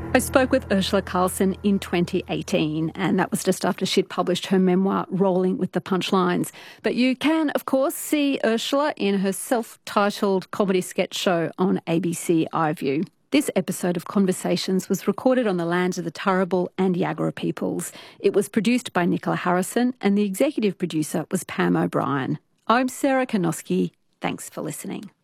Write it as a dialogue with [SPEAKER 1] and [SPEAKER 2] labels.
[SPEAKER 1] I spoke with Ursula Carlson in 2018, and that was just after she'd published her memoir, Rolling with the Punchlines. But you can, of course, see Ursula in her self-titled comedy sketch show on ABC iView. This episode of Conversations was recorded on the lands of the Turrbal and Yagara peoples. It was produced by Nicola Harrison, and the executive producer was Pam O'Brien. I'm Sarah Konoski. Thanks for listening.